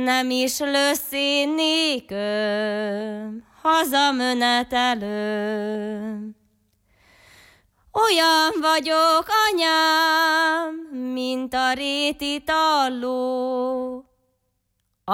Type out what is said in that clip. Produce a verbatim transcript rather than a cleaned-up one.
nem is löszéniköm, hazamenetelőm. Olyan vagyok, anyám, mint a réti talló,